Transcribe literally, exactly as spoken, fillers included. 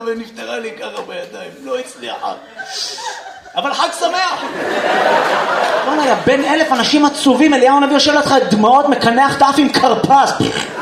ונפטרה לי ככה בידיים, לא הצליחה. אבל חג שמח! בוא נהיה, בין אלף אנשים עצובים, אליהו הנביא יושב לך דמעות, מקנח את האף עם קרפס.